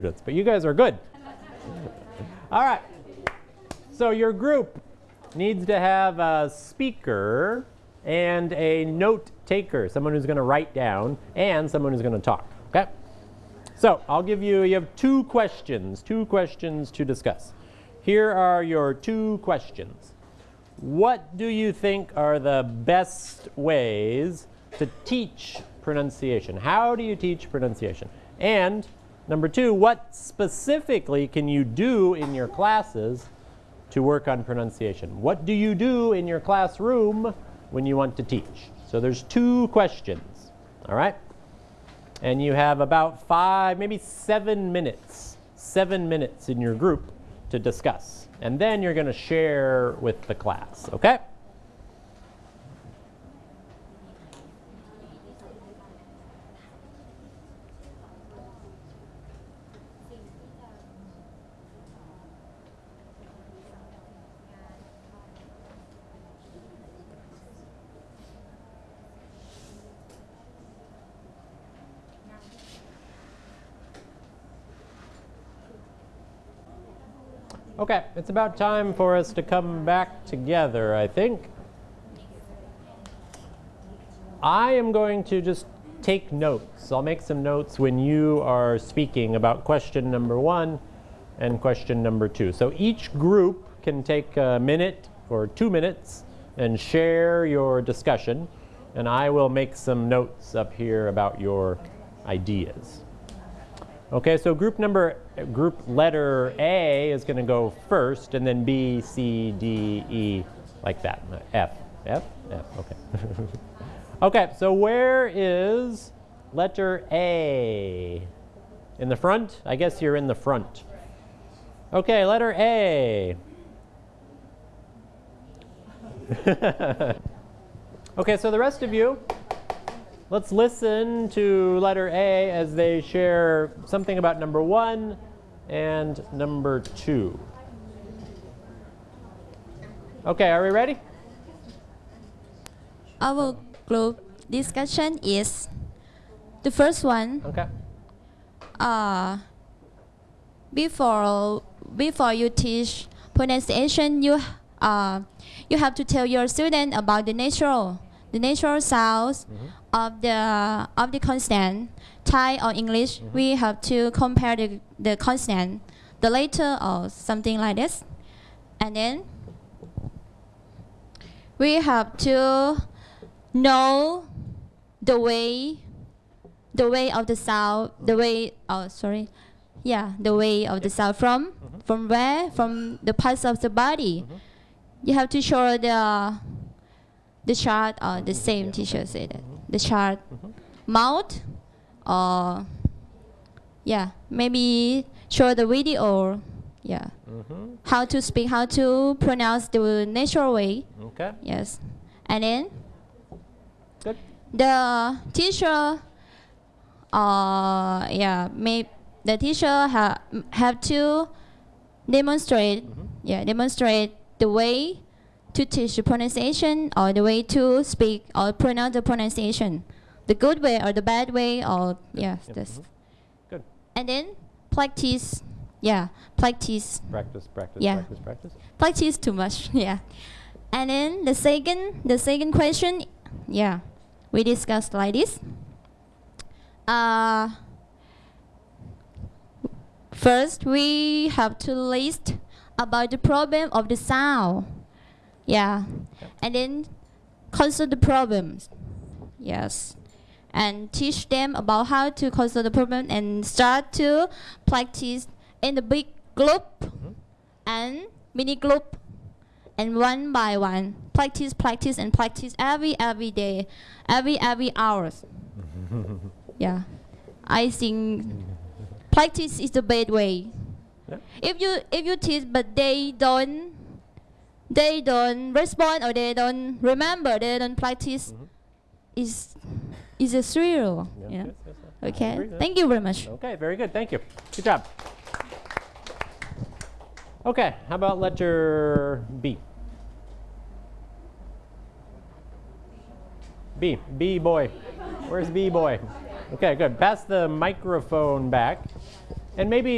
but you guys are good. All right. So your group needs to have a speaker and a note taker, someone who's going to write down, and someone who's going to talk. Okay? So I'll give you have two questions to discuss. Here are your two questions. What do you think are the best ways to teach pronunciation? How do you teach pronunciation? And number two, what specifically can you do in your classes to work on pronunciation? What do you do in your classroom when you want to teach? So there's two questions, all right? And you have about 5, maybe 7 minutes, 7 minutes in your group to discuss. And then you're going to share with the class, okay? Okay, it's about time for us to come back together, I think. I am going to just take notes. I'll make some notes when you are speaking about question number 1 and question number 2. So each group can take a minute or 2 minutes and share your discussion, and I will make some notes up here about your ideas. Okay, so group letter A is going to go first, and then B, C, D, E, like that. F, okay. Okay, so where is letter A? In the front? I guess you're in the front. Okay, letter A. Okay, so the rest of you, let's listen to letter A as they share something about number 1 and number 2. Okay, are we ready? Our group discussion is the first one. Okay. Before you teach pronunciation, you have to tell your student about the natural sounds of the consonant. Thai or English, we have to compare the consonant, the letter or something like this, and then we have to know the way of the sound, the way of the sound from where, from the parts of the body. You have to show the chart, or the same teacher said it. The chart, mouth, or maybe show the video, how to speak, how to pronounce the natural way. Okay. Yes, and then good. The teacher, the teacher have to demonstrate, demonstrate the way to teach the pronunciation, or the way to speak or pronounce the pronunciation, the good way or the bad way, or this. Good. And then practice, practice. Practice. Practice too much, And then the second question, we discussed like this. First, we have to list about the problem of the sound. And then consider the problems. Yes. And teach them about how to consider the problem, and start to practice in the big group and mini group, and one by one. Practice and practice every day, every hours. I think practice is the best way. If you teach but they don't respond, or they don't remember, they don't practice, is a zero. Yes. Okay. Thank you very much. Okay, very good. Thank you. Good job. Okay, how about letter B? B boy. Where's B boy? Okay, good. Pass the microphone back. And maybe